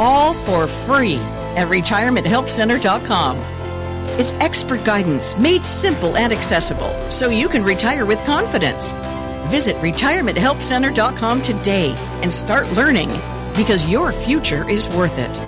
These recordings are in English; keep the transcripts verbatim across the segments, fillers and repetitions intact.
all for free at retirement help center dot com. It's expert guidance made simple and accessible so you can retire with confidence. Visit retirement help center dot com today and start learning, because your future is worth it.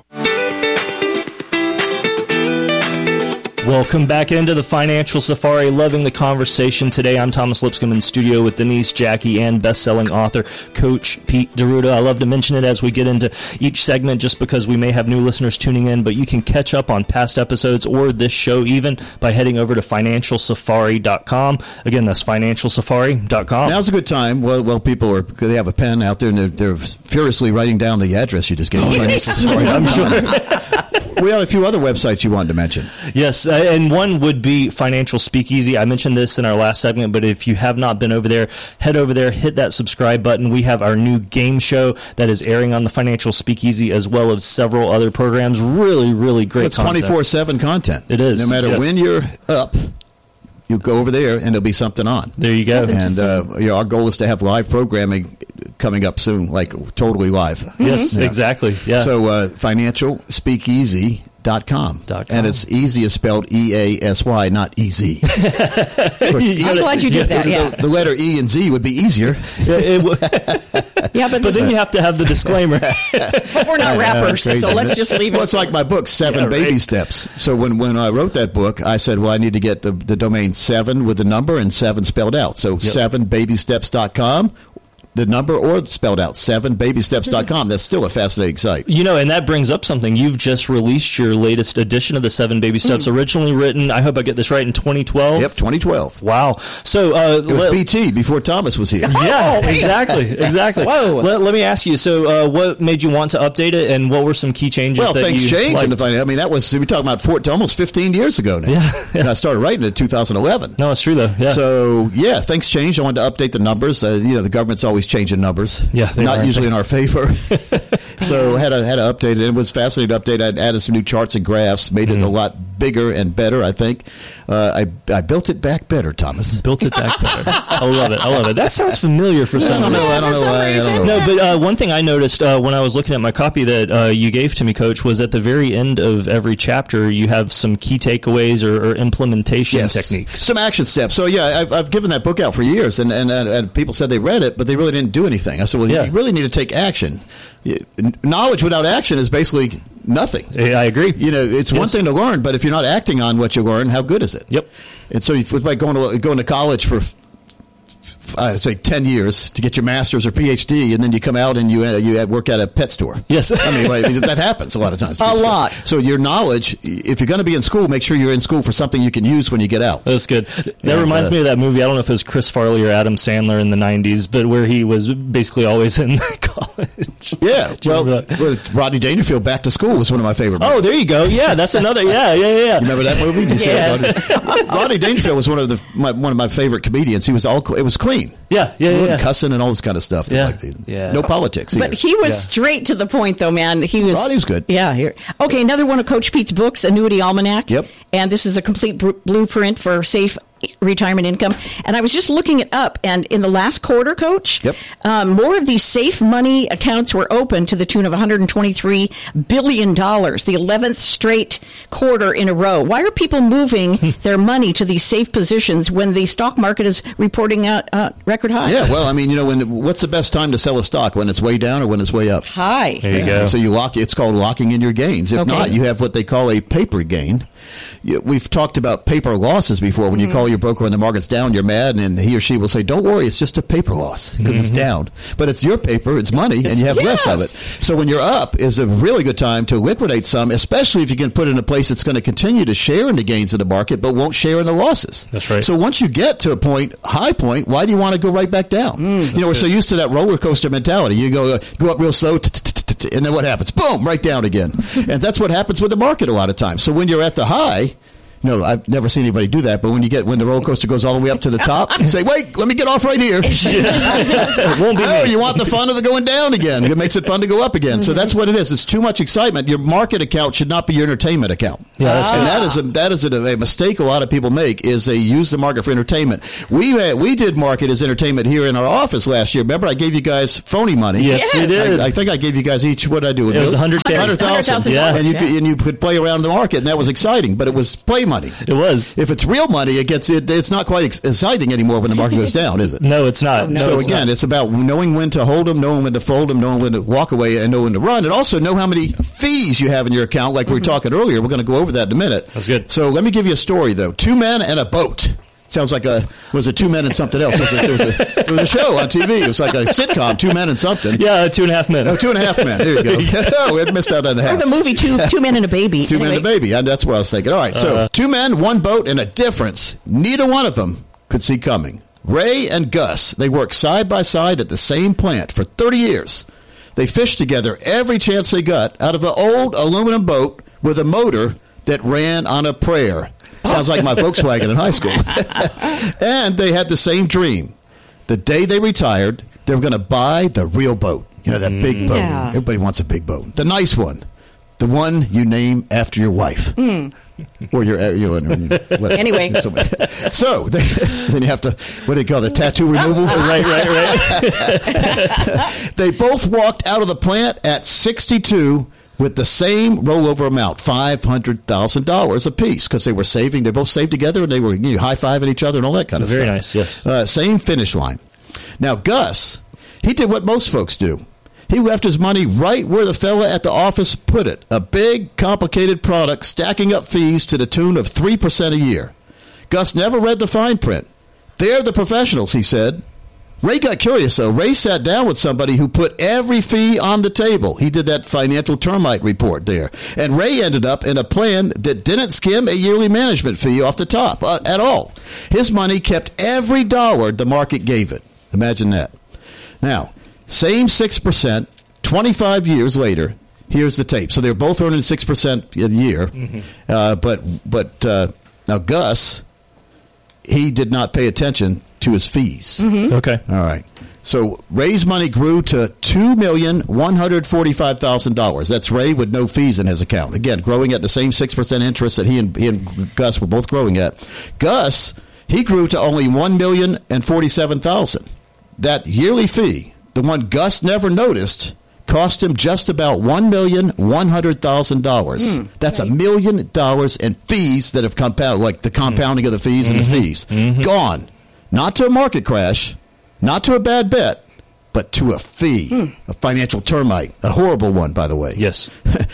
Welcome back into the Financial Safari. Loving the conversation today. I'm Thomas Lipscomb in studio with Denise, Jackie, and best-selling author Coach Pete D'Arruda. I love to mention it as we get into each segment just because we may have new listeners tuning in, but you can catch up on past episodes or this show even by heading over to financial safari dot com. Again, that's financial safari dot com. Now's a good time. Well, well, people are they have a pen out there and they're, they're furiously writing down the address you just gave. Oh, yes. I'm sure. We have a few other websites you wanted to mention. Yes, and one would be Financial Speakeasy. I mentioned this in our last segment, but if you have not been over there, head over there, hit that subscribe button. We have our new game show that is airing on the Financial Speakeasy, as well as several other programs. Really, really great it's content. It's twenty-four seven content. It is. No matter yes. when you're up, you go over there and there'll be something on. There you go. And uh, you know, our goal is to have live programming coming up soon, like totally live. Yes, yeah. exactly. Yeah. So uh, Financial Speakeasy. Dot com. Dot com. And it's easy is spelled E A S Y, not easy. Course, I'm glad you did that, yeah. The, the letter E and Z would be easier. Yeah, it w- yeah, but, but then you have to have the disclaimer. But we're not rappers, so let's just leave it. Well, it's like my book, Seven Yeah, Baby right. Steps. So when, when I wrote that book, I said, well, I need to get the, the domain seven with the number and seven spelled out. So yep. seven baby steps dot com. The number or spelled out, seven baby steps dot com. That's still a fascinating site. You know, and that brings up something. You've just released your latest edition of the Seven Baby Steps, mm. originally written, I hope I get this right, in twenty twelve? Yep, twenty twelve. Wow. So uh, it was let, B T before Thomas was here. Yeah, oh, exactly, exactly. Whoa. Let, let me ask you, so uh, what made you want to update it, and what were some key changes well, that things you changed. liked? In the finance. I mean, that was, we're talking about fourteen, almost fifteen years ago now. Yeah, yeah. And I started writing it in two thousand eleven. No, it's true, though. Yeah. So, yeah, things changed. I wanted to update the numbers. Uh, you know, the government's always changing numbers. Yeah, they not are, usually in our favor. So had to had to update it. It was fascinating to update. I added some new charts and graphs, made it mm. a lot bigger and better. I think uh, I I built it back better, Thomas. Built it back better. I love it. I love it. That sounds familiar for some reason. I don't know. I don't know why. I don't know. No, but uh, one thing I noticed uh, when I was looking at my copy that uh, you gave to me, Coach, was at the very end of every chapter you have some key takeaways or, or implementation yes. techniques, some action steps. So yeah, I've I've given that book out for years, and and, and people said they read it, but they really didn't do anything. I said, well, yeah. you really need to take action. Knowledge without action is basically nothing. I agree. You know, it's yes. one thing to learn, but if you're not acting on what you learn, how good is it? Yep. And so it's like going to going to college for, I'd say, ten years to get your master's or P H D, and then you come out and you uh, you work at a pet store. Yes. I mean, like, that happens a lot of times. A lot. So your knowledge, if you're going to be in school, make sure you're in school for something you can use when you get out. That's good. That and, reminds uh, me of that movie. I don't know if it was Chris Farley or Adam Sandler in the nineties, but where he was basically always in college. Yeah. Well, well, Rodney Dangerfield, Back to School, was one of my favorite movies. Oh, there you go. Yeah, that's another. Yeah, yeah, yeah. You remember that movie? Did you yes. see Rodney? Rodney Dangerfield was one of the my, one of my favorite comedians. He was all it was clean. Yeah, yeah, yeah. Cussing and all this kind of stuff. Yeah. Like yeah. No politics either. But he was yeah. straight to the point, though, man. He was. Rodney was good. Yeah. Here. Okay, another one of Coach Pete's books, Annuity Almanac. Yep. And this is a complete br- blueprint for safe retirement income. And I was just looking it up, and in the last quarter, Coach, yep. um, more of these safe money accounts were open to the tune of one hundred twenty-three billion dollars, the eleventh straight quarter in a row. Why are people moving their money to these safe positions when the stock market is reporting out uh, record highs? Yeah, well, I mean, you know, when what's the best time to sell a stock? When it's way down or when it's way up? High. There you yeah. go. So you lock. It's called locking in your gains. If okay. not, you have what they call a paper gain. We've talked about paper losses before. When mm-hmm. you call your broker when the market's down, you're mad, and he or she will say, don't worry, it's just a paper loss because mm-hmm. it's down. But it's your paper, it's money, it's, and you have yes. less of it. So when you're up is a really good time to liquidate some, especially if you can put it in a place that's going to continue to share in the gains of the market but won't share in the losses. That's right. So once you get to a point, high point, why do you want to go right back down? Mm, you know, we're good. so used to that roller coaster mentality. You go, uh, go up real slow, and then what happens? Boom, right down again. And that's what happens with the market a lot of times. So when you're at the high, No, I've never seen anybody do that. But when you get when the roller coaster goes all the way up to the top, you say, "Wait, let me get off right here." It won't be oh, me. you want the fun of the going down again? It makes it fun to go up again. Mm-hmm. So that's what it is. It's too much excitement. Your market account should not be your entertainment account. Yeah, that's and ah. that is a that is a, a mistake a lot of people make. Is they use the market for entertainment. We had, we did market as entertainment here in our office last year. Remember, I gave you guys phony money. Yes, yes. we did. I, I think I gave you guys each. What did I do? It was one hundred thousand. Yeah, and you yeah. could, and you could play around the market, and that was exciting. But it was play money. It was. If it's real money, it gets it. It's not quite ex- exciting anymore when the market goes down, is it? No, it's not. No, so it's again, not. it's about knowing when to hold them, knowing when to fold them, knowing when to walk away, and knowing when to run, and also know how many fees you have in your account. Like we were talking earlier, we're going to go over that in a minute. That's good. So let me give you a story though. Two men and a boat. Sounds like a was it two men and something else? It was a, there, was a, there was a show on T V. It was like a sitcom, two men and something. Yeah, two and a half men. Oh, two and a half men. There you go. Oh, it missed out on a half. Or the movie Two Two Men and a Baby. Two anyway. men and a baby. And that's what I was thinking. All right, so uh, two men, one boat, and a difference neither one of them could see coming. Ray and Gus, they worked side by side at the same plant for thirty years. They fished together every chance they got out of an old aluminum boat with a motor that ran on a prayer. Sounds like my Volkswagen in high school. And they had the same dream. The day they retired, they were going to buy the real boat. You know, that mm. big boat. Yeah. Everybody wants a big boat. The nice one. The one you name after your wife. Mm. Or your, you know, whatever. Anyway. So, they, then you have to, what do you call it, the tattoo removal? Right, right, right. They both walked out of the plant at sixty-two with the same rollover amount, five hundred thousand dollars apiece, because they were saving. They both saved together, and they were you know, high-fiving each other and all that kind of Very stuff. nice, yes. Uh, same finish line. Now, Gus, he did what most folks do. He left his money right where the fella at the office put it, a big, complicated product stacking up fees to the tune of three percent a year. Gus never read the fine print. They're the professionals, he said. Ray got curious, though. Ray sat down with somebody who put every fee on the table. He did that financial termite report there. And Ray ended up in a plan that didn't skim a yearly management fee off the top uh, at all. His money kept every dollar the market gave it. Imagine that. Now, same six percent, twenty-five years later, here's the tape. So they're both earning six percent a year. Mm-hmm. Uh, but but uh, now Gus, he did not pay attention to his fees. Mm-hmm. Okay. All right. So Ray's money grew to two million one hundred forty-five thousand dollars. That's Ray with no fees in his account. Again, growing at the same six percent interest that he and, he and Gus were both growing at. Gus, he grew to only one million forty-seven thousand dollars. That yearly fee, the one Gus never noticed, cost him just about one million one hundred thousand dollars. Mm, That's a million dollars in fees that have compounded, like the compounding mm. of the fees mm-hmm. and the fees. Mm-hmm. Gone. Not to a market crash, not to a bad bet, but to a fee, mm. a financial termite, a horrible one, by the way. Yes.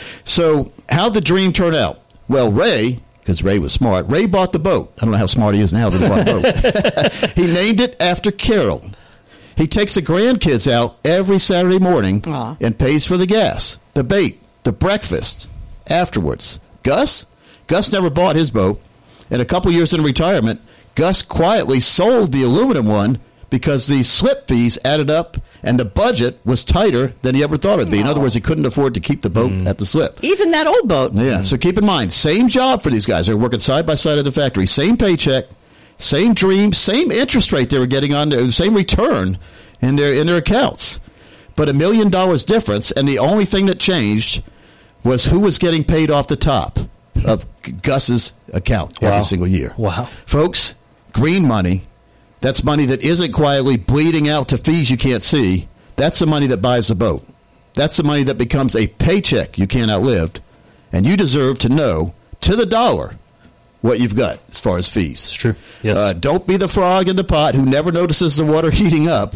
So how'd the dream turn out? Well, Ray, because Ray was smart, Ray bought the boat. I don't know how smart he is now that he bought the boat. He named it after Carol. He takes the grandkids out every Saturday morning Aww. And pays for the gas, the bait, the breakfast afterwards. Gus? Gus never bought his boat. And a couple years in retirement, Gus quietly sold the aluminum one because the slip fees added up and the budget was tighter than he ever thought it would be. Aww. In other words, he couldn't afford to keep the boat mm. at the slip. Even that old boat. Yeah, mm. so keep in mind, same job for these guys. They're working side by side at the factory. Same paycheck. Same dream, same interest rate they were getting on their, same return in their in their accounts. But a million dollars difference, and the only thing that changed was who was getting paid off the top of Gus's account every wow. single year. Wow. Folks, green money, that's money that isn't quietly bleeding out to fees you can't see. That's the money that buys the boat. That's the money that becomes a paycheck you can't outlive. And you deserve to know, to the dollar, what you've got as far as fees. It's true. Yes. Uh, don't be the frog in the pot who never notices the water heating up.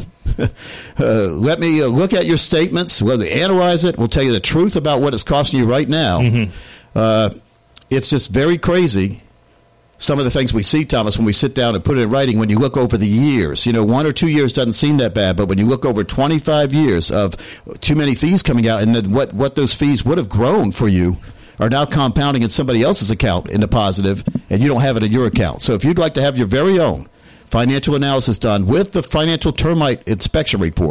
uh, let me uh, look at your statements. We'll analyze it. We'll tell you the truth about what it's costing you right now. Mm-hmm. Uh, it's just very crazy. Some of the things we see, Thomas, when we sit down and put it in writing, when you look over the years, you know, one or two years doesn't seem that bad, but when you look over twenty-five years of too many fees coming out and then what, what those fees would have grown for you are now compounding in somebody else's account in the positive, and you don't have it in your account. So if you'd like to have your very own financial analysis done with the financial termite inspection report,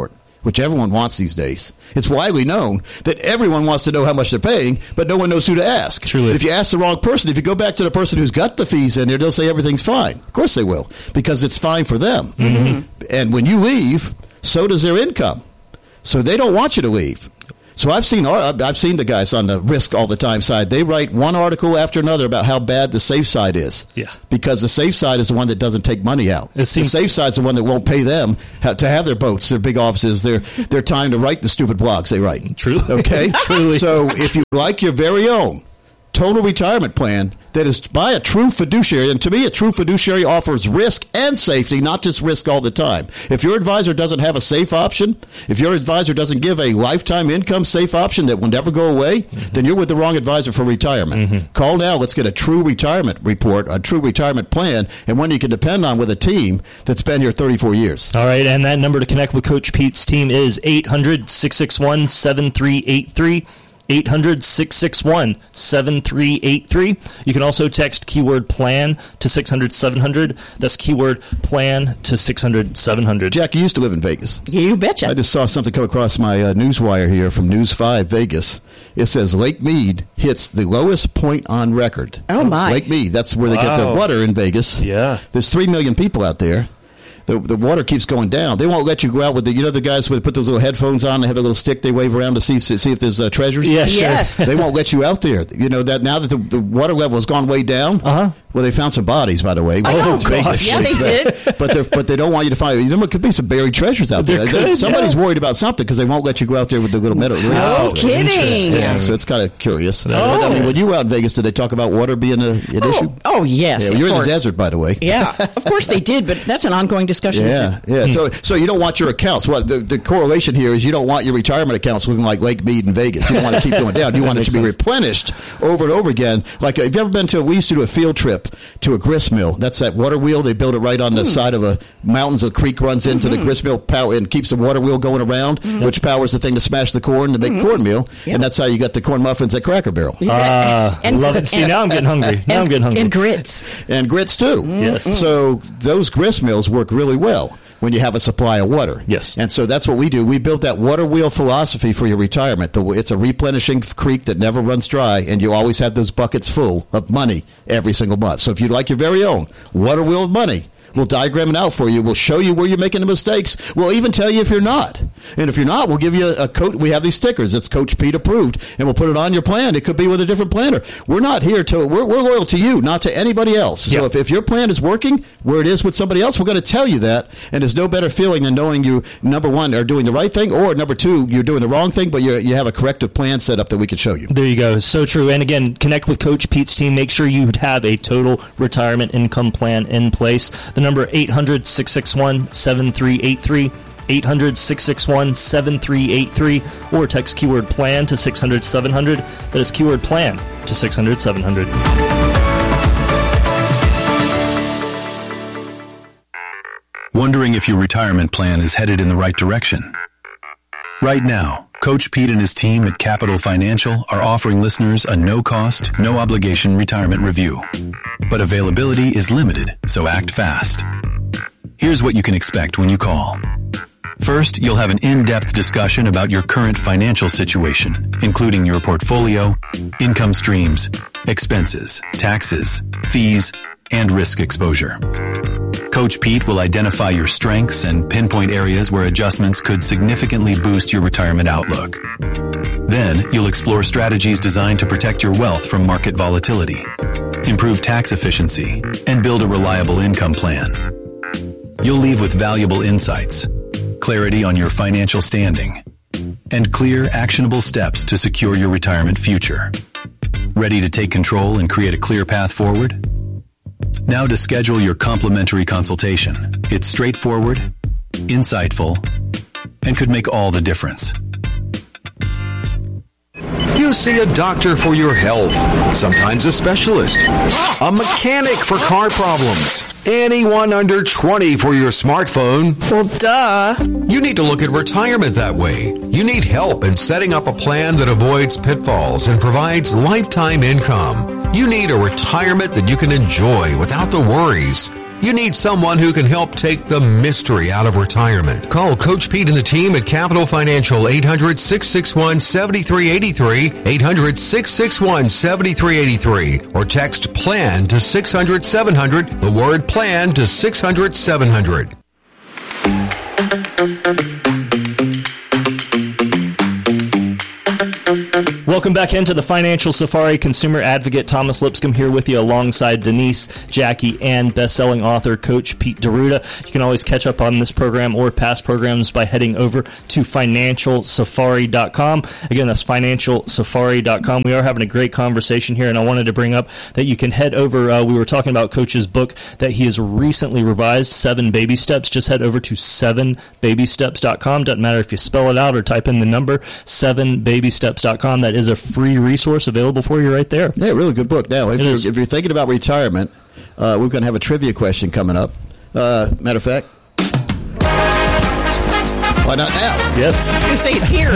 which everyone wants these days. It's widely known that everyone wants to know how much they're paying, but no one knows who to ask. Truly. If you ask the wrong person, if you go back to the person who's got the fees in there, they'll say everything's fine. Of course they will, because it's fine for them. Mm-hmm. And when you leave, so does their income. So they don't want you to leave. So I've seen I've seen the guys on the Risk All the Time side. They write one article after another about how bad the safe side is. Yeah. Because the safe side is the one that doesn't take money out. It seems- the safe side's the one that won't pay them to have their boats, their big offices, their their time to write the stupid blogs they write. Truly. Okay? Truly. So if you like your very own total retirement plan that is by a true fiduciary, and to me a true fiduciary offers risk and safety, not just risk all the time. If your advisor doesn't have a safe option, if your advisor doesn't give a lifetime income safe option that will never go away, mm-hmm. then you're with the wrong advisor for retirement. Mm-hmm. Call now. Let's get a true retirement report, a true retirement plan, and one you can depend on with a team that's been here thirty-four years. All right, and that number to connect with Coach Pete's team is eight hundred, six six one, seven three eight three. eight hundred, six six one, seven three eight three. You can also text keyword plan to six hundred, seven hundred. That's keyword plan to six hundred, seven hundred. Jack, you used to live in Vegas. You betcha. I just saw something come across my uh, newswire here from News five Vegas. It says Lake Mead hits the lowest point on record. Oh, my. Lake Mead, that's where they Wow. get their water in Vegas. Yeah. There's three million people out there. The, the water keeps going down. They won't let you go out with the, you know, the guys who put those little headphones on, they have a little stick they wave around to see see if there's uh, treasures? Yeah, sure. Yes. They won't let you out there. You know, that now that the, the water level has gone way down, Uh-huh. well, they found some bodies, by the way. Oh, Vegas. gosh. Yeah, they did. But, they're- but they don't want you to find, you know, there could be some buried treasures out there. There They're- could, Somebody's yeah. worried about something because they won't let you go out there with the little metal. Wow. No kidding. Interesting. Yeah, so it's kind of curious. That is I mean, when you were out in Vegas, did they talk about water being a, an Oh, issue? oh, yes. Yeah, of you're in the course. desert, by the way. Yeah, of course they did, but that's an ongoing discussion. Yeah, isn't it? yeah. So, so you don't want your accounts. What the, the correlation here is you don't want your retirement accounts looking like Lake Mead in Vegas. You don't want to keep going down. You want it to be makes sense. replenished over and over again. Like, have you ever been to? We used to do a field trip to a grist mill. That's that water wheel. They build it right on the Mm. side of a mountains. A creek runs into Mm-hmm. the grist mill power and keeps the water wheel going around, Mm-hmm. which powers the thing to smash the corn to make Mm-hmm. cornmeal. Yeah. And that's how you got the corn muffins at Cracker Barrel. Ah, And- love it. See, and- now I'm getting hungry. Now I'm And- getting hungry. And grits. And grits too. Yes. So those grist mills work really well when you have a supply of water. Yes. And so that's what we do. We built that water wheel philosophy for your retirement. The- It's a replenishing creek that never runs dry, and you always have those buckets full of money every single month. So if you'd like your very own water wheel of money, we'll diagram it out for you. We'll show you where you're making the mistakes. We'll even tell you if you're not. And if you're not, we'll give you a, a coach. We have these stickers. It's Coach Pete approved, and we'll put it on your plan. It could be with a different planner. We're not here to, we're, we're loyal to you, not to anybody else. So Yeah. if, if your plan is working where it is with somebody else, we're going to tell you that. And there's no better feeling than knowing you, number one, are doing the right thing, or number two, you're doing the wrong thing, but you you have a corrective plan set up that we can show you. There you go. So true. And again, connect with Coach Pete's team. Make sure you have a total retirement income plan in place. The number eight hundred, six six one, seven three eight three. eight hundred, six six one, seven three eight three, or text keyword plan to six hundred, seven hundred. That is keyword plan to six hundred, seven hundred. Wondering if your retirement plan is headed in the right direction? Right now, Coach Pete and his team at Capital Financial are offering listeners a no-cost, no-obligation retirement review. But availability is limited, so act fast. Here's what you can expect when you call. First, you'll have an in-depth discussion about your current financial situation, including your portfolio, income streams, expenses, taxes, fees, and risk exposure. Coach Pete will identify your strengths and pinpoint areas where adjustments could significantly boost your retirement outlook. Then, you'll explore strategies designed to protect your wealth from market volatility, improve tax efficiency, and build a reliable income plan. You'll leave with valuable insights, clarity on your financial standing, and clear, actionable steps to secure your retirement future. Ready to take control and create a clear path forward? Now to schedule your complimentary consultation. It's straightforward, insightful, and could make all the difference. You see a doctor for your health, sometimes a specialist, a mechanic for car problems, anyone under twenty for your smartphone. Well, duh. You need to look at retirement that way. You need help in setting up a plan that avoids pitfalls and provides lifetime income. You need a retirement that you can enjoy without the worries. You need someone who can help take the mystery out of retirement. Call Coach Pete and the team at Capital Financial, eight hundred, six six one, seven three eight three, eight hundred, six six one, seven three eight three, or text PLAN to six hundred, seven hundred, the word PLAN to six hundred, seven hundred. Welcome back into the Financial Safari. Consumer advocate Thomas Lipscomb here with you alongside Denise, Jackie, and best-selling author Coach Pete D'Arruda. You can always catch up on this program or past programs by heading over to financial safari dot com. Again, that's financial safari dot com. We are having a great conversation here, and I wanted to bring up that you can head over. Uh, we were talking about Coach's book that he has recently revised, Seven Baby Steps. Just head over to seven baby steps dot com. Doesn't matter if you spell it out or type in the number, seven baby steps dot com. That is a free resource available for you right there. Yeah, really good book. Now, if, you're, if you're thinking about retirement, uh, we're going to have a trivia question coming up. Uh, matter of fact, why not now? Yes. I was going to say it's here.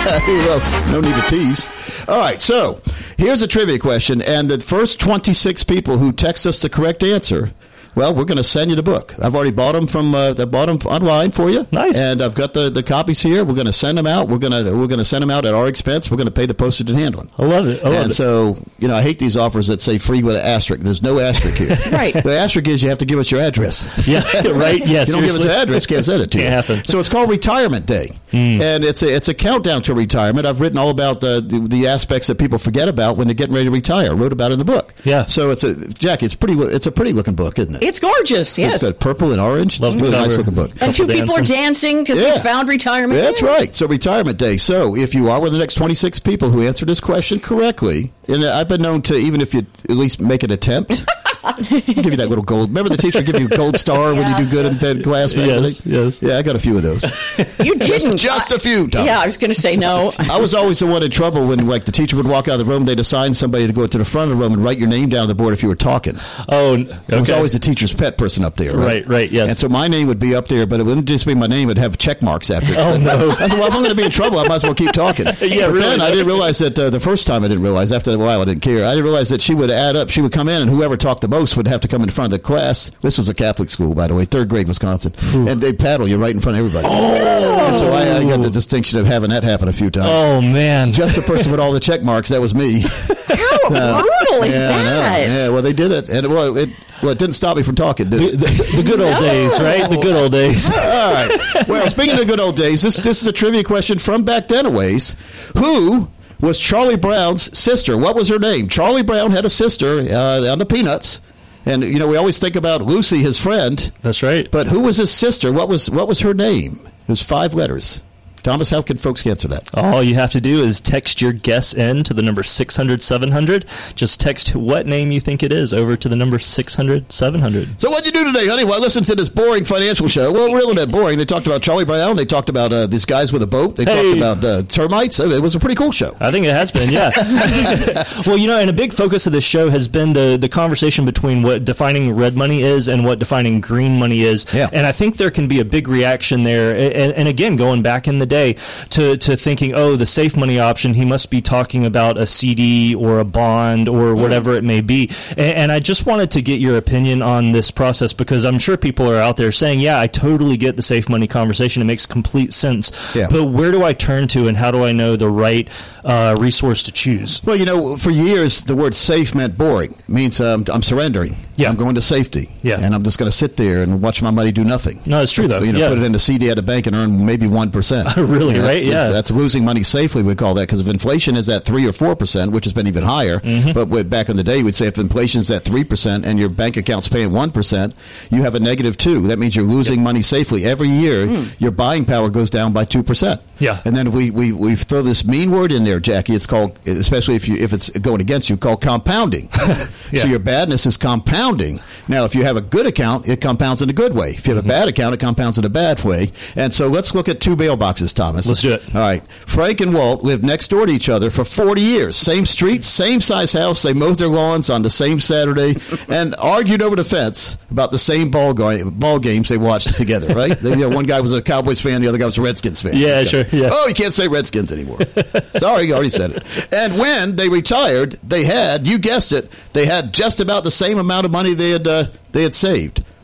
Well, no need to tease. All right, so here's a trivia question, and the first twenty-six people who text us the correct answer, well, we're going to send you the book. I've already bought them from uh, I bought them online for you. Nice. And I've got the, the copies here. We're going to send them out. We're going to we're going to send them out at our expense. We're going to pay the postage and handling. I love it. I love and it. so, you know, I hate these offers that say free with an asterisk. There's no asterisk here. Right. The asterisk is you have to give us your address. Yeah, right. Yeah, you don't give us your address, can't send it to you. Can't happen. So it's called Retirement Day, mm. and it's a it's a countdown to retirement. I've written all about the, the the aspects that people forget about when they're getting ready to retire. I wrote about it in the book. Yeah. So it's a Jackie. It's pretty. It's a pretty looking book, isn't it? It's gorgeous. Yes. It's got purple and orange. Love It's a really the nice cover. looking book. And two Couple people are dancing because Yeah. we found retirement. That's Yeah. right. So Retirement Day. So if you are one of the next twenty-six people who answer this question correctly, and I've been known to, even if you at least make an attempt, I'll give you that little gold. Remember the teacher give you a gold star when you do good in bed class? Yes, yes. Yeah, I got a few of those. You didn't. Just a few, Thomas. Yeah, I was going to say no. I was always the one in trouble when, like, the teacher would walk out of the room. They'd assign somebody to go to the front of the room and write your name down on the board if you were talking. Oh, okay. I was always the teacher's pet person up there, right? Right, right, yes. And so my name would be up there, but it wouldn't just be my name. It'd have check marks after it. Oh, no. I said, well, if I'm going to be in trouble, I might as well keep talking. Yeah, but really. then I didn't realize that uh, the first time I didn't realize. After a while, I didn't care. I didn't realize that she would add up. She would come in, and whoever talked the most would have to come in front of the class. This was a Catholic school, by the way, third grade Wisconsin. Ooh. And they'd paddle you right in front of everybody. Oh! And so I, I got the distinction of having that happen a few times. Oh, man. Just the person with all the check marks, that was me. How uh, brutal is yeah, that? Yeah, well, they did it. And it, well, it, well, it didn't stop me from talking, did The, it? the, the good old No. days, right? The good old days. All right. Well, speaking of the good old days, this, this is a trivia question from back then a ways. Who was Charlie Brown's sister? What was her name? Charlie Brown had a sister uh, on the Peanuts. And, you know, we always think about Lucy, his friend. That's right. But who was his sister? What was what was her name? It was five letters. Thomas, how can folks answer that? All you have to do is text your guess in to the number six hundred, seven hundred. Just text what name you think it is over to the number six hundred, seven hundred. So what'd you do today, honey? Well, I listened to this boring financial show. Well, really that boring. They talked about Charlie Brown. They talked about uh, these guys with a boat. They Hey. talked about uh, termites. It was a pretty cool show. I think it has been, yeah. Well, you know, and a big focus of this show has been the, the conversation between what defining red money is and what defining green money is. Yeah. And I think there can be a big reaction there. And, and again, going back in the day to, to thinking, oh, the safe money option, he must be talking about a C D or a bond or whatever it may be. And, and I just wanted to get your opinion on this process because I'm sure people are out there saying, yeah, I totally get the safe money conversation. It makes complete sense. Yeah. But where do I turn to and how do I know the right uh, resource to choose? Well, you know, for years, the word safe meant boring. It means um, I'm surrendering. Yeah. I'm going to safety. Yeah. And I'm just going to sit there and watch my money do nothing. No, it's true, That's, though. You know, Yeah. put it in a C D at a bank and earn maybe one percent. Really, You know, right? that's, Yeah. That's, that's losing money safely, we call that, because if inflation is at three or four percent, which has been even higher, Mm-hmm. but with, back in the day, we'd say if inflation's at three percent and your bank account's paying one percent, you have a negative two. That means you're losing money safely. Every year, Mm. your buying power goes down by two percent. Yeah. And then if we, we, we throw this mean word in there, Jackie, it's called, especially if you if it's going against you, called compounding. Yeah. So your badness is compounding. Now, if you have a good account, it compounds in a good way. If you have Mm-hmm. a bad account, it compounds in a bad way. And so let's look at two mailboxes, Thomas. Let's do it. All right. Frank and Walt lived next door to each other for forty years. Same street, same size house. They mowed their lawns on the same Saturday and argued over the fence about the same ball, go- ball games they watched together, right? You know, one guy was a Cowboys fan, the other guy was a Redskins fan. Yeah, This guy. sure, yeah. Oh, you can't say Redskins anymore. Sorry, you already said it. And when they retired, they had, you guessed it, they had just about the same amount of money they had uh, they had saved.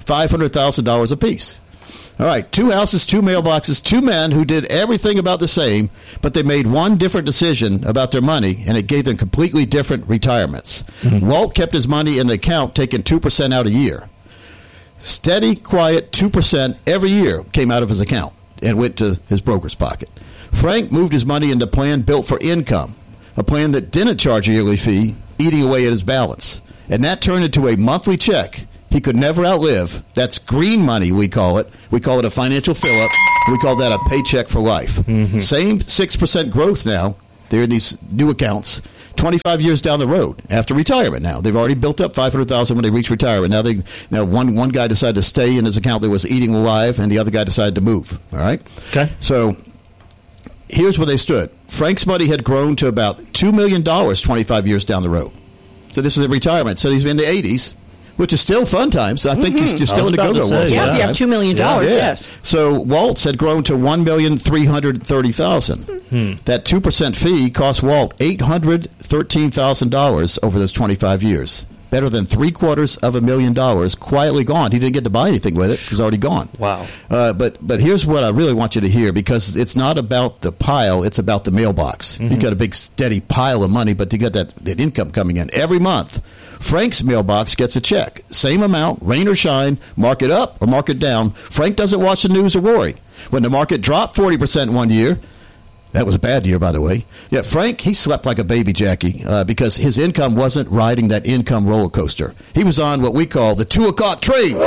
five hundred thousand dollars apiece. All right, two houses, two mailboxes, two men who did everything about the same, but they made one different decision about their money, and it gave them completely different retirements. Mm-hmm. Walt kept his money in the account, taking two percent out a year. Steady, quiet, two percent every year came out of his account and went to his broker's pocket. Frank moved his money into a plan built for income, a plan that didn't charge a yearly fee, eating away at his balance. And that turned into a monthly check he could never outlive. That's green money, we call it. We call it a financial fill-up. We call that a paycheck for life. Mm-hmm. Same six percent growth now. They're in these new accounts. twenty-five years down the road after retirement now. They've already built up five hundred thousand dollars when they reach retirement. Now, they now one one guy decided to stay in his account that was eating alive, and the other guy decided to move. All right? Okay. So here's where they stood. Frank's money had grown to about two million dollars twenty-five years down the road. So this is in retirement. So he's in the eighties, which is still fun times. I think mm-hmm. you're still in the go-go world. Yeah, if you have two million dollars, yeah. yes. So Walt's had grown to one million three hundred thirty thousand dollars. Hmm. That two percent fee cost Walt eight hundred thirteen thousand dollars over those twenty-five years. Better than three-quarters of a million dollars quietly gone. He didn't get to buy anything with it. It was already gone. Wow. Uh, but but here's what I really want you to hear, because it's not about the pile, it's about the mailbox. Mm-hmm. You've got a big, steady pile of money, but you got that, that income coming in every month. Frank's mailbox gets a check. Same amount, rain or shine, mark it up or mark it down. Frank doesn't watch the news or worry. When the market dropped forty percent one year, that was a bad year, by the way. Yeah, Frank, he slept like a baby, Jackie, uh, because his income wasn't riding that income roller coaster. He was on what we call the two o'clock train. You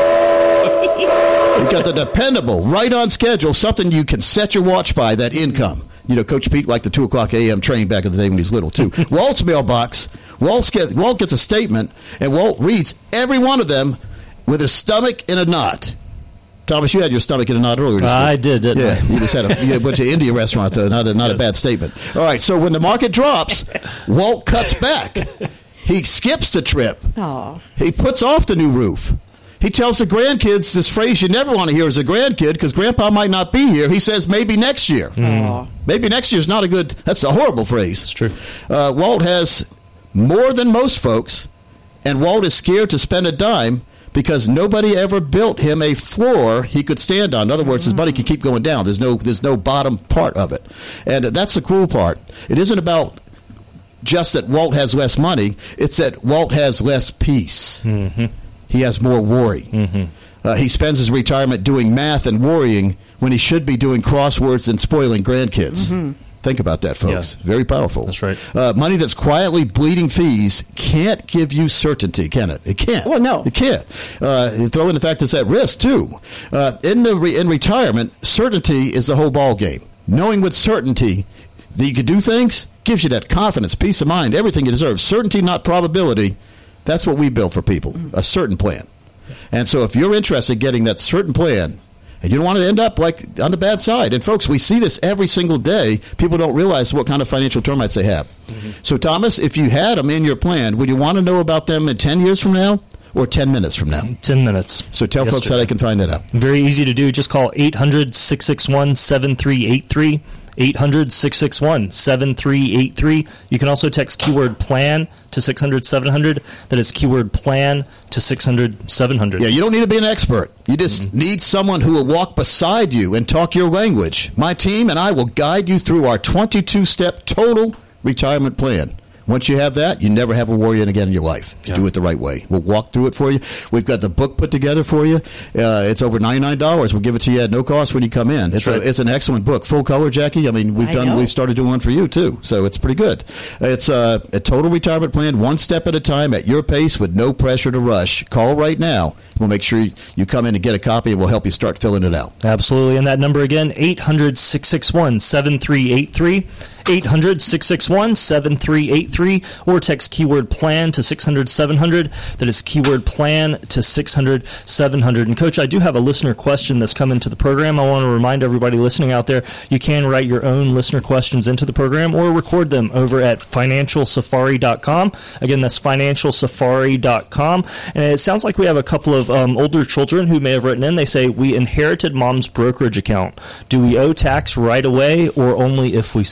got the dependable, right on schedule, something you can set your watch by, that income. You know, Coach Pete liked the two o'clock a m train back in the day when he was little, too. Walt's mailbox, Walt gets, Walt gets a statement, and Walt reads every one of them with his stomach in a knot. Thomas, you had your stomach in a knot earlier. Uh, I did, didn't yeah, I? You just had a, you went to an Indian restaurant, though. Not a, not yes. a bad statement. All right, so when the market drops, Walt cuts back. He skips the trip. Aww. He puts off the new roof. He tells the grandkids this phrase you never want to hear as a grandkid, because Grandpa might not be here. He says, maybe next year. Mm. Maybe next year is not a good, that's a horrible phrase. It's true. Uh, Walt has more than most folks, and Walt is scared to spend a dime because nobody ever built him a floor he could stand on. In other words, his money can keep going down. There's no there's no bottom part of it. And that's the cool part. It isn't about just that Walt has less money. It's that Walt has less peace. Mm-hmm. He has more worry. Mm-hmm. Uh, he spends his retirement doing math and worrying when he should be doing crosswords and spoiling grandkids. Mm-hmm. Think about that, folks. Yeah. Very powerful. That's right. Uh, money that's quietly bleeding fees can't give you certainty, can it? It can't. Well, no. It can't. Uh, you throw in the fact it's at risk, too. Uh, in the re- in retirement, certainty is the whole ball game. Knowing with certainty that you can do things gives you that confidence, peace of mind, everything you deserve. Certainty, not probability. That's what we build for people, mm. a certain plan. And so if you're interested in getting that certain plan, and you don't want to end up like on the bad side. And, folks, we see this every single day. People don't realize what kind of financial termites they have. Mm-hmm. So, Thomas, if you had them in your plan, would you want to know about them in ten years from now or ten minutes from now? ten minutes. So tell yes, folks sir. how they can find that out. Very easy to do. Just call eight hundred, six six one, seven three eight three. eight hundred, six six one, seven three eight three. You can also text keyword plan to six hundred, seven hundred. That is keyword plan to six hundred, seven hundred. Yeah, you don't need to be an expert. You just mm-hmm. need someone who will walk beside you and talk your language. My team and I will guide you through our twenty-two step total retirement plan. Once you have that, you never have a worry again in your life. You yeah. do it the right way. We'll walk through it for you. We've got the book put together for you. Uh, it's over ninety-nine dollars. We'll give it to you at no cost when you come in. It's, right. a, it's an excellent book. Full color, Jackie. I mean, we've I done. know. We've started doing one for you, too. So it's pretty good. It's uh, a total retirement plan, one step at a time, at your pace, with no pressure to rush. Call right now. We'll make sure you come in and get a copy, and we'll help you start filling it out. Absolutely. And that number again, eight hundred, six six one, seven three eight three. eight hundred, six six one, seven three eight three, or text keyword plan to six hundred, seven hundred. That is keyword plan to six hundred, seven hundred. And, Coach, I do have a listener question that's come into the program. I want to remind everybody listening out there, you can write your own listener questions into the program or record them over at financial safari dot com. Again, that's financial safari dot com. And it sounds like we have a couple of um, older children who may have written in. They say, we inherited mom's brokerage account. Do we owe tax right away or only if we sell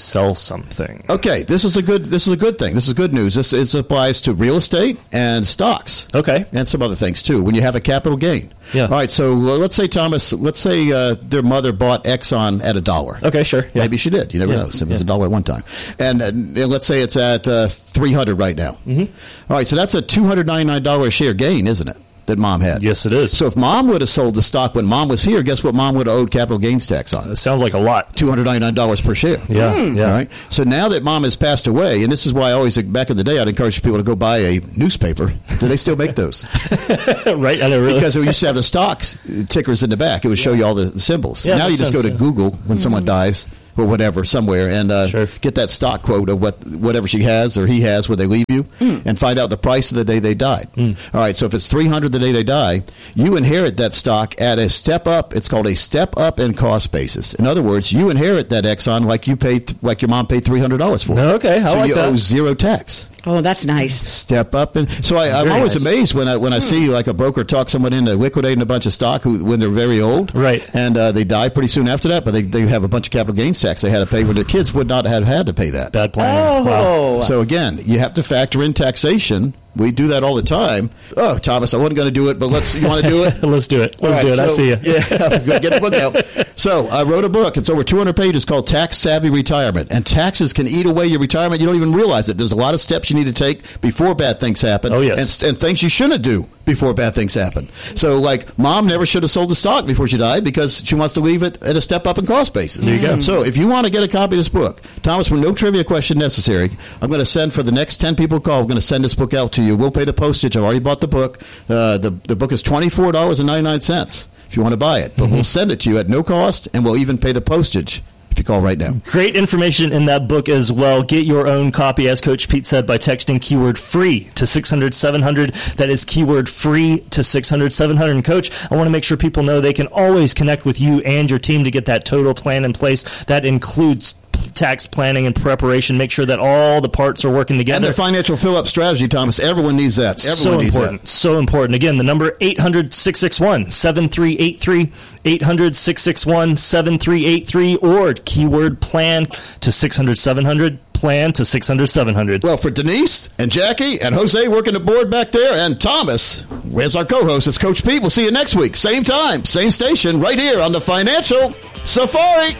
something. Okay, this is a good this is a good thing. This is good news. This, this applies to real estate and stocks. Okay. And some other things, too, when you have a capital gain. Yeah. All right, so uh, let's say, Thomas, let's say uh, their mother bought Exxon at a dollar. Okay, sure. Yeah. Maybe she did. You never Yeah. know. It was Yeah. a dollar at one time. And, uh, and let's say it's at uh, three hundred right now. Mm-hmm. All right, so that's a two hundred ninety-nine dollars a share gain, isn't it, that Mom had? Yes, it is. So if Mom would have sold the stock when Mom was here, guess what Mom would have owed capital gains tax on? It sounds like a lot. two hundred ninety-nine dollars per share. Yeah, yeah. All right. So now that Mom has passed away, and this is why I always, back in the day, I'd encourage people to go buy a newspaper. Do they still make those? Right? I know, really. Because we used to have the stocks tickers in the back. It would show you all the, the symbols. Yeah, now you makes just go sense, to yeah. Google when someone dies or whatever, somewhere, and uh, Sure. get that stock quote of what whatever she has or he has where they leave you, and find out the price of the day they died. All right, so if it's three hundred the day they die, you inherit that stock at a step up. It's called a step up in cost basis. In other words, you inherit that Exxon like you paid, like your mom paid three hundred dollars for. Okay, I so like you that. owe zero tax. Oh, that's nice. Step up, and so I, I'm Very always nice. amazed when I when I see like a broker talk someone into liquidating a bunch of stock who when they're very old, Right. And uh, they die pretty soon after that, but they they have a bunch of capital gains tax they had to pay when their kids would not have had to pay that. Bad planning. Wow. Oh. So again, you have to factor in taxation. We do that all the time. Oh, Thomas, I wasn't going to do it, but let's. You want to do it? Let's do it. Let's All do right, it. I so- see you. Yeah, get the book out. So I wrote a book. It's over two hundred pages called Tax Savvy Retirement. And taxes can eat away your retirement. You don't even realize it. There's a lot of steps you need to take before bad things happen. Oh, yes. And, and things you shouldn't do before bad things happen. So, like, Mom never should have sold the stock before she died because she wants to leave it at a step up in cost basis. There you go. So if you want to get a copy of this book, Thomas, for no trivia question necessary, I'm going to send for the next ten people call, I'm going to send this book out to you. We'll pay the postage. I've already bought the book. Uh, the, the book is twenty-four dollars and ninety-nine cents if you want to buy it. But we'll send it to you at no cost, and we'll even pay the postage if you call right now. Great information in that book as well. Get your own copy, as Coach Pete said, by texting keyword free to six hundred seven hundred. That is keyword free to six hundred seven hundred. And Coach, I want to make sure people know they can always connect with you and your team to get that total plan in place. That includes tax planning and preparation. Make sure that all the parts are working together. And the financial fill-up strategy, Thomas. Everyone needs that. Everyone so needs important. that. So important. Again, the number eight hundred, six six one, seven three eight three, eight hundred, six six one, seven three eight three, or keyword plan to six hundred, seven hundred, plan to six hundred, seven hundred. Well, for Denise and Jackie and Jose working the board back there, and Thomas, where's our co-host? It's Coach Pete. We'll see you next week. Same time, same station, right here on the Financial Safari.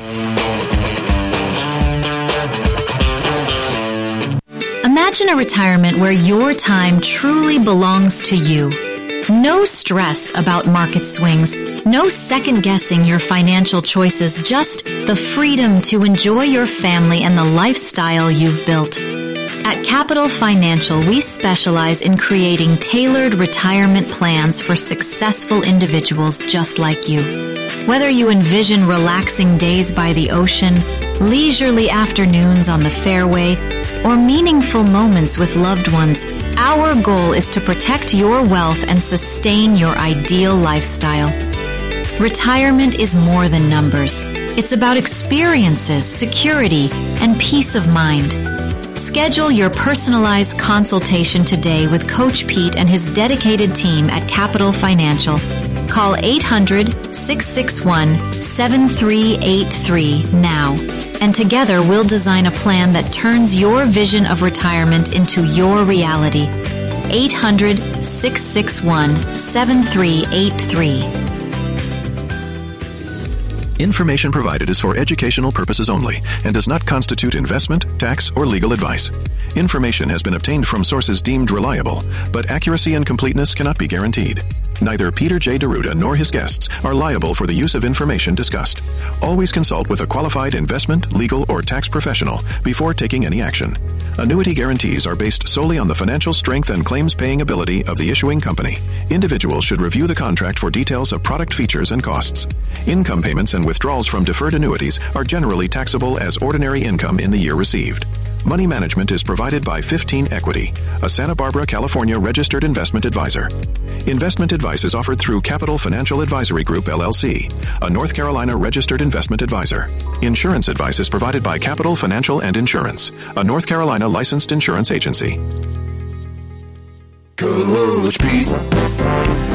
Imagine a retirement where your time truly belongs to you. No stress about market swings, no second guessing your financial choices, just the freedom to enjoy your family and the lifestyle you've built. At Capital Financial, we specialize in creating tailored retirement plans for successful individuals just like you. Whether you envision relaxing days by the ocean, leisurely afternoons on the fairway, or meaningful moments with loved ones, our goal is to protect your wealth and sustain your ideal lifestyle. Retirement is more than numbers. It's about experiences, security, and peace of mind. Schedule your personalized consultation today with Coach Pete and his dedicated team at Capital Financial. Call eight hundred, six six one, seven three eight three now. And together we'll design a plan that turns your vision of retirement into your reality. eight hundred, six six one, seven three eight three. Information provided is for educational purposes only and does not constitute investment, tax, or legal advice. Information has been obtained from sources deemed reliable, but accuracy and completeness cannot be guaranteed. Neither Peter J. Deruta nor his guests are liable for the use of information discussed. Always consult with a qualified investment, legal, or tax professional before taking any action. Annuity guarantees are based solely on the financial strength and claims-paying ability of the issuing company. Individuals should review the contract for details of product features and costs. Income payments and withdrawals from deferred annuities are generally taxable as ordinary income in the year received. Money management is provided by fifteen Equity, a Santa Barbara, California registered investment advisor. Investment advice is offered through Capital Financial Advisory Group, L L C, a North Carolina registered investment advisor. Insurance advice is provided by Capital Financial and Insurance, a North Carolina licensed insurance agency. Coach Pete.